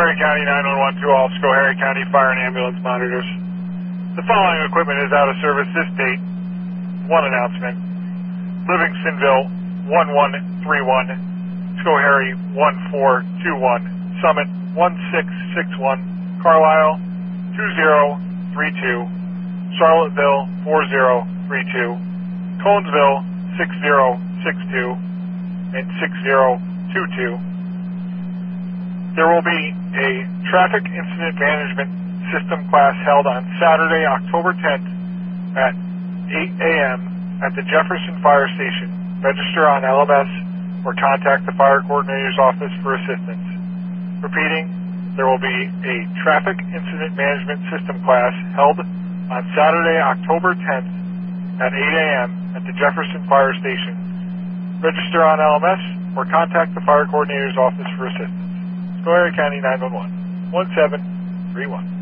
Schoharie County 911 to all Schoharie County Fire and Ambulance monitors. The following equipment is out of service this date. One announcement. Livingstonville 1131, Schoharie 1421, Summit 1661, Carlisle 2032, Charlottesville 4032, Conesville 6062, and 6022. There will be a Traffic Incident Management System class held on Saturday, October 10th at 8 a.m. at the Jefferson Fire Station. Register on LMS or contact the Fire Coordinator's Office for assistance. Repeating, there will be a Traffic Incident Management System class held on Saturday, October 10th at 8 a.m. at the Jefferson Fire Station. Register on LMS or contact the Fire Coordinator's Office for assistance. Schoharie County 911, 1731.